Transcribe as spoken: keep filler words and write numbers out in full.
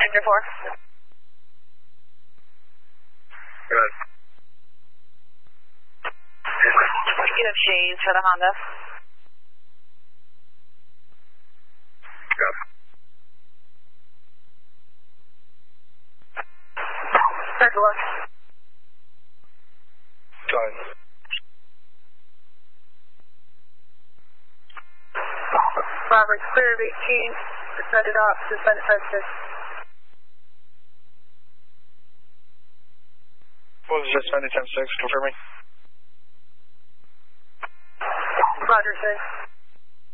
nine three four. Good. You have Shays for the Honda. Good. Take a look. Done. Robert, clear of eighteen. Suspended off. Suspended posted. What was it? Suspended ten six, confirming. Roger, sir.